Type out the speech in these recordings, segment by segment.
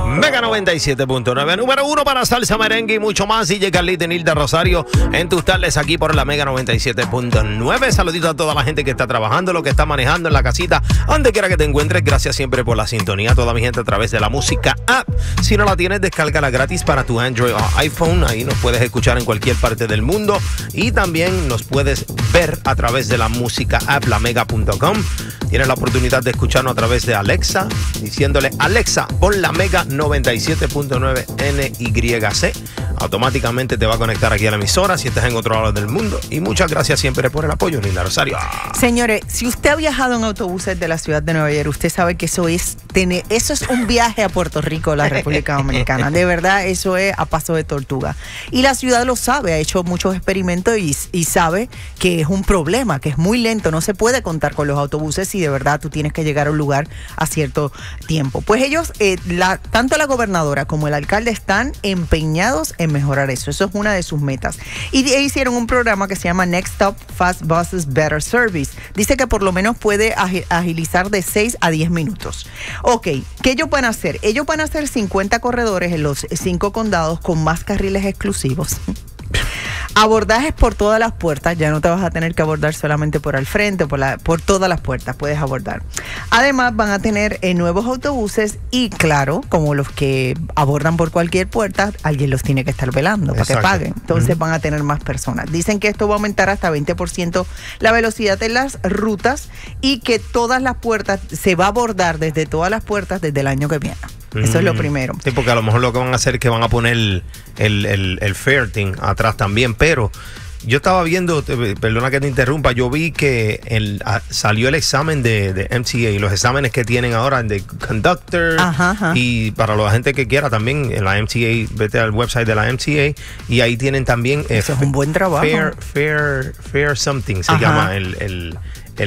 Mega 97.9, número 1 para salsa, merengue y mucho más. DJ Carlito y Nilda Rosario en tus tardes aquí por la Mega 97.9. Saludito a toda la gente que está trabajando, lo que está manejando en la casita, donde quiera que te encuentres. Gracias siempre por la sintonía. Toda mi gente a través de la música app. Si no la tienes, descárgala gratis para tu Android o iPhone. Ahí nos puedes escuchar en cualquier parte del mundo. Y también nos puedes ver a través de la música app, lamega.com. Tienes la oportunidad de escucharnos a través de Alexa, diciéndole: Alexa, pon la Mega 97.9 NYC. Automáticamente te va a conectar aquí a la emisora si estás en otro lado del mundo. Y muchas gracias siempre por el apoyo, Nilda Rosario. Señores, si usted ha viajado en autobuses de la ciudad de Nueva York, usted sabe que eso es un viaje a Puerto Rico, la República Dominicana. De verdad, eso es a paso de tortuga. Y la ciudad lo sabe, ha hecho muchos experimentos y sabe que es un problema, que es muy lento. No se puede contar con los autobuses si de verdad tú tienes que llegar a un lugar a cierto tiempo. Pues ellos, tanto la gobernadora como el alcalde están empeñados en mejorar eso. Eso es una de sus metas. Y hicieron un programa que se llama Next Stop Fast Buses Better Service. Dice que por lo menos puede agilizar de 6 a 10 minutos. Ok, ¿qué ellos van a hacer? Ellos van a hacer 50 corredores en los 5 condados con más carriles exclusivos. Abordajes por todas las puertas, ya no te vas a tener que abordar solamente por al frente, por todas las puertas puedes abordar. Además van a tener nuevos autobuses y claro, como los que abordan por cualquier puerta, alguien los tiene que estar velando para que paguen. Entonces van a tener más personas. Dicen que esto va a aumentar hasta 20% la velocidad en las rutas y que todas las puertas, se va a abordar desde todas las puertas desde el año que viene. Eso es lo primero. Sí, porque a lo mejor lo que van a hacer es que van a poner el fair thing atrás también, pero yo estaba viendo, perdona que te interrumpa, yo vi que salió el examen de MTA, los exámenes que tienen ahora de conductor. Y para la gente que quiera también en la MTA, vete al website de la MTA y ahí tienen también eso es un buen trabajo. Fair something se llama el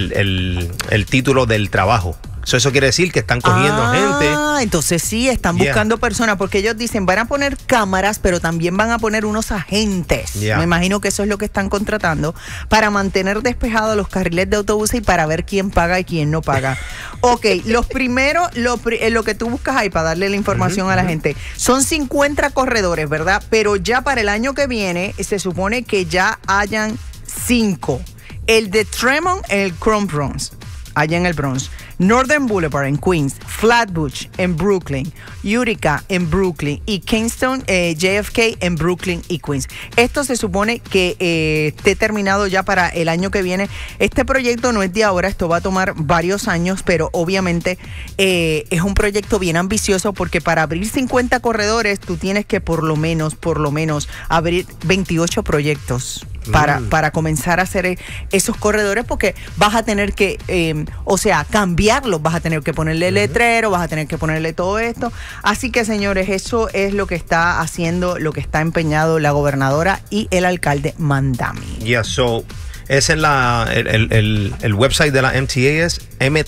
título del trabajo. Eso quiere decir que están cogiendo gente. Entonces sí, están buscando personas, porque ellos dicen, van a poner cámaras, pero también van a poner unos agentes. Me imagino que eso es lo que están contratando para mantener despejados los carriles de autobuses y para ver quién paga y quién no paga. Ok, los primeros, lo que tú buscas ahí para darle la información a la gente, son 50 corredores, ¿verdad? Pero ya para el año que viene se supone que ya hayan 5. El de Tremont, el Chrome Bronx, allá en el Bronx. Northern Boulevard en Queens, Flatbush en Brooklyn, Utica en Brooklyn y Kingston, JFK en Brooklyn y Queens. Esto se supone que esté terminado ya para el año que viene. Este proyecto no es de ahora, esto va a tomar varios años, pero obviamente es un proyecto bien ambicioso porque para abrir 50 corredores tú tienes que por lo menos abrir 28 proyectos. Para comenzar a hacer esos corredores, porque vas a tener que, cambiarlos, vas a tener que ponerle letrero, vas a tener que ponerle todo esto. Así que, señores, eso es lo que está haciendo, lo que está empeñado la gobernadora y el alcalde Mandami. Es en el website de la MTA es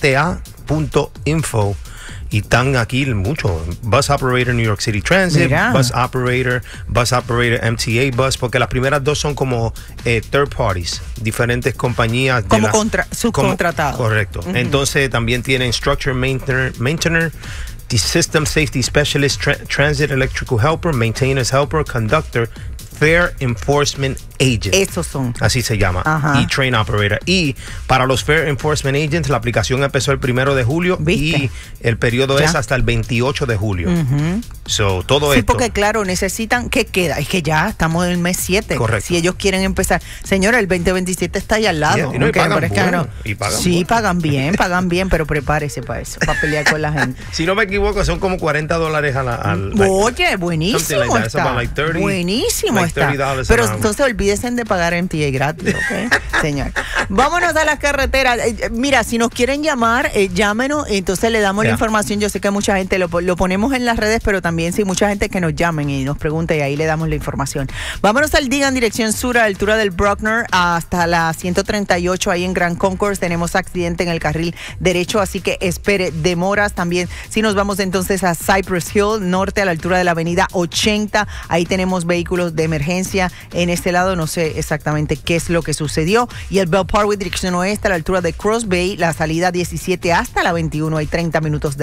mta.info. Y están aquí mucho. Bus Operator New York City Transit, Bus Operator MTA Bus, porque las primeras dos son como third parties, diferentes compañías. Como subcontratados. Correcto. Entonces también tienen Structure Maintainer, the System Safety Specialist, Transit Electrical Helper, Maintenance Helper, Conductor, Fare Enforcement Agent. Esos son. Así se llama. Y Train Operator. Y para los Fare Enforcement Agents, la aplicación empezó el 1 de julio. Y el periodo es hasta el 28 de julio. Todo esto. Sí, porque claro, necesitan, ¿qué queda? Es que ya estamos en el mes 7. Correcto. Si ellos quieren empezar. Señora, el 2027 está ahí al lado. Y pagan pagan bien, pero prepárese para eso, para pelear con la gente. Si no me equivoco, son como $40 Oye, buenísimo está. Buenísimo está. Pero entonces olvídense de pagar MTA gratis, ¿ok? Señor. Vámonos a las carreteras. Mira, si nos quieren llamar, llámenos, entonces le damos la información. Yo sé que mucha gente lo ponemos en las redes, pero también sí, mucha gente que nos llamen y nos pregunte y ahí le damos la información. Vámonos al Digan, dirección sur, a la altura del Bruckner, hasta la 138, ahí en Grand Concourse. Tenemos accidente en el carril derecho, así que espere demoras. También, si nos vamos entonces a Cypress Hill, norte, a la altura de la avenida 80, ahí tenemos vehículos de emergencia en este lado. No sé exactamente qué es lo que sucedió. Y el Bell Parkway, dirección oeste, a la altura de Cross Bay, la salida 17 hasta la 21, hay 30 minutos de